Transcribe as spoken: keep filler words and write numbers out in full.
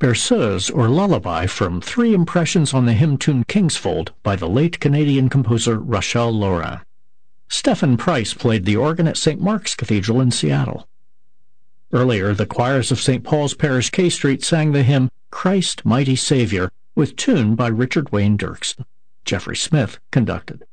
Berceuse, or Lullaby, from Three Impressions on the Hymn Tune Kingsfold by the late Canadian composer Rachel Laurin. Stephen Price played the organ at Saint Mark's Cathedral in Seattle. Earlier, the choirs of Saint Paul's Parish, K Street, sang the hymn Christ, Mighty Savior, with tune by Richard Wayne Dirksen. Jeffrey Smith conducted.